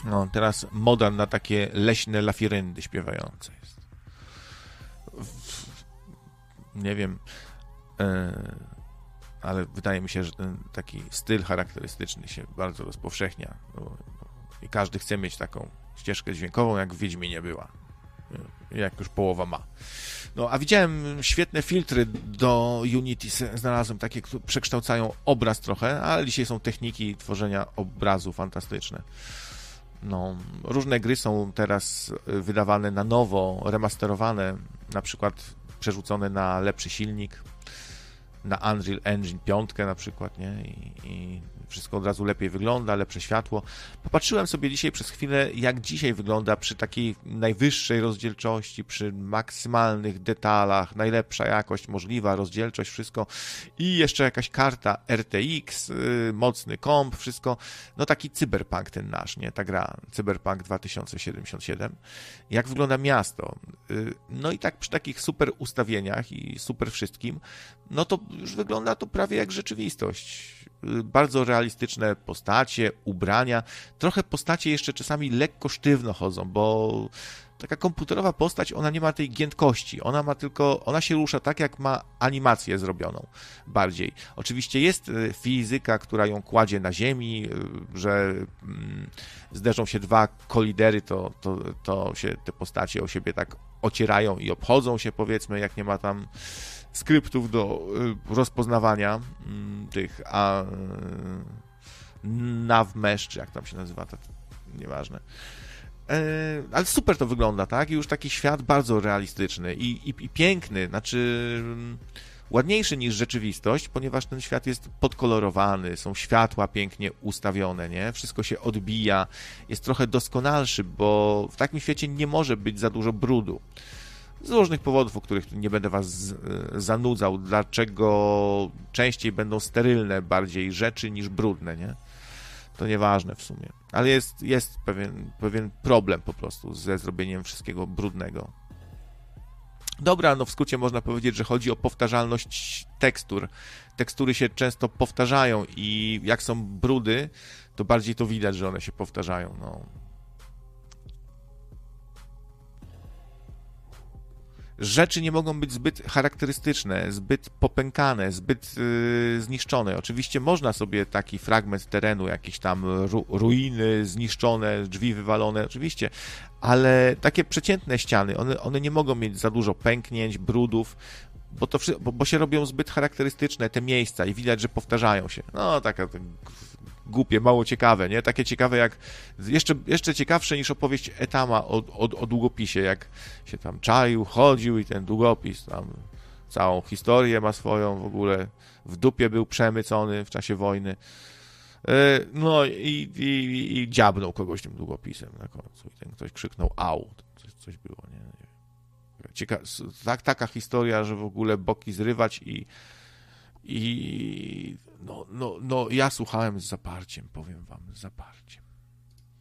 No, teraz moda na takie leśne lafiryndy śpiewające jest. Nie wiem, ale wydaje mi się, że ten taki styl charakterystyczny się bardzo rozpowszechnia. I każdy chce mieć taką ścieżkę dźwiękową, jak w Wiedźminie była. Jak już połowa ma. No, a widziałem świetne filtry do Unity, znalazłem takie, które przekształcają obraz trochę, ale dzisiaj są techniki tworzenia obrazu fantastyczne. No, różne gry są teraz wydawane na nowo, remasterowane, na przykład przerzucone na lepszy silnik, na Unreal Engine 5 na przykład, nie? I wszystko od razu lepiej wygląda, lepsze światło. Popatrzyłem sobie dzisiaj przez chwilę, jak dzisiaj wygląda przy takiej najwyższej rozdzielczości, przy maksymalnych detalach, najlepsza jakość możliwa, rozdzielczość, wszystko i jeszcze jakaś karta RTX, mocny komp, wszystko. No taki cyberpunk ten nasz, nie? Ta gra, Cyberpunk 2077. Jak wygląda miasto? No i tak przy takich super ustawieniach i super wszystkim, no to już wygląda to prawie jak rzeczywistość. Bardzo realistyczne postacie, ubrania. Trochę postacie jeszcze czasami lekko sztywno chodzą, bo taka komputerowa postać, ona nie ma tej giętkości. Ona ma tylko, ona się rusza tak, jak ma animację zrobioną bardziej. Oczywiście jest fizyka, która ją kładzie na ziemi, że zderzą się dwa kolidery, to się te postacie o siebie tak ocierają i obchodzą się, powiedzmy, jak nie ma tam skryptów do rozpoznawania tych navmesh, czy jak tam się nazywa, to nieważne. Ale super to wygląda, tak? I już taki świat bardzo realistyczny i piękny, znaczy ładniejszy niż rzeczywistość, ponieważ ten świat jest podkolorowany, są światła pięknie ustawione, nie? Wszystko się odbija, jest trochę doskonalszy, bo w takim świecie nie może być za dużo brudu. Z różnych powodów, o których nie będę was zanudzał, dlaczego częściej będą sterylne bardziej rzeczy niż brudne, nie? To nieważne w sumie. Ale jest pewien problem po prostu ze zrobieniem wszystkiego brudnego. Dobra, no w skrócie można powiedzieć, że chodzi o powtarzalność tekstur. Tekstury się często powtarzają i jak są brudy, to bardziej to widać, że one się powtarzają, no. Rzeczy nie mogą być zbyt charakterystyczne, zbyt popękane, zbyt zniszczone. Oczywiście można sobie taki fragment terenu, jakieś tam ruiny zniszczone, drzwi wywalone, oczywiście, ale takie przeciętne ściany, one nie mogą mieć za dużo pęknięć, brudów, bo się robią zbyt charakterystyczne te miejsca i widać, że powtarzają się. No, taka głupie, mało ciekawe, nie? Takie ciekawe jak, jeszcze ciekawsze niż opowieść Etama o długopisie, jak się tam czaił, chodził i ten długopis tam całą historię ma swoją, w ogóle w dupie był przemycony w czasie wojny. No i dziabnął kogoś tym długopisem na końcu i ten ktoś krzyknął au, coś było, nie? Taka historia, że w ogóle boki zrywać i ja słuchałem z zaparciem, powiem wam, z zaparciem.